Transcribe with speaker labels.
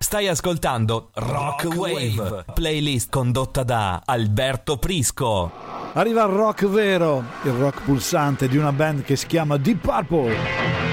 Speaker 1: Stai ascoltando Rock Wave, playlist condotta da Alberto Prisco.
Speaker 2: Arriva il rock vero, il rock pulsante di una band che si chiama Deep Purple.